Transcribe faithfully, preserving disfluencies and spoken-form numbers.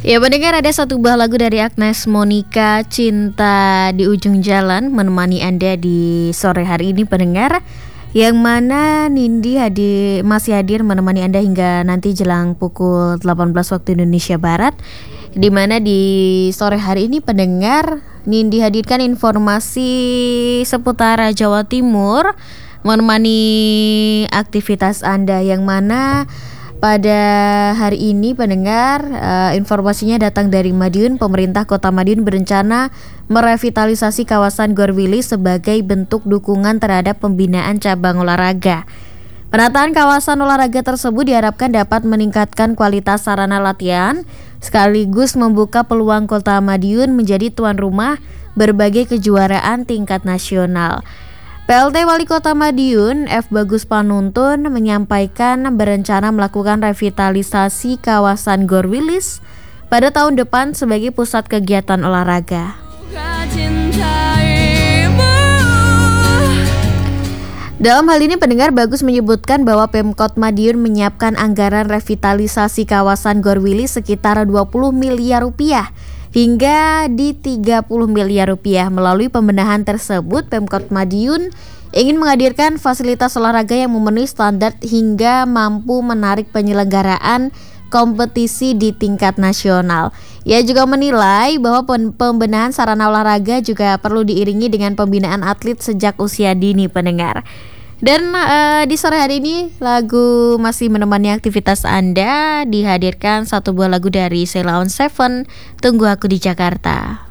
Ya pendengar, ada satu buah lagu dari Agnes Monica, Cinta di Ujung Jalan, menemani Anda di sore hari ini pendengar. Yang mana Nindi hadir, masih hadir menemani Anda hingga nanti jelang pukul delapan belas waktu Indonesia Barat. Dimana di sore hari ini pendengar, Nindi hadirkan informasi seputar Jawa Timur, menemani aktivitas Anda, yang mana pada hari ini pendengar, uh, informasinya datang dari Madiun. Pemerintah Kota Madiun berencana merevitalisasi kawasan Gor Willy sebagai bentuk dukungan terhadap pembinaan cabang olahraga. Penataan kawasan olahraga tersebut diharapkan dapat meningkatkan kualitas sarana latihan sekaligus membuka peluang Kota Madiun menjadi tuan rumah berbagai kejuaraan tingkat nasional. P L T Wali Kota Madiun, F. Bagus Panuntun, menyampaikan berencana melakukan revitalisasi kawasan Gor Willy pada tahun depan sebagai pusat kegiatan olahraga. Dalam hal ini pendengar, Bagus menyebutkan bahwa Pemkot Madiun menyiapkan anggaran revitalisasi kawasan Gor Willy sekitar dua puluh miliar rupiah hingga di tiga puluh miliar rupiah. Melalui pembenahan tersebut, Pemkot Madiun ingin menghadirkan fasilitas olahraga yang memenuhi standar hingga mampu menarik penyelenggaraan kompetisi di tingkat nasional. Ia juga menilai bahwa pembenahan sarana olahraga juga perlu diiringi dengan pembinaan atlet sejak usia dini pendengar. Dan uh, di sore hari ini lagu masih menemani aktivitas Anda, dihadirkan satu buah lagu dari Sheila on Seven, Tunggu Aku di Jakarta.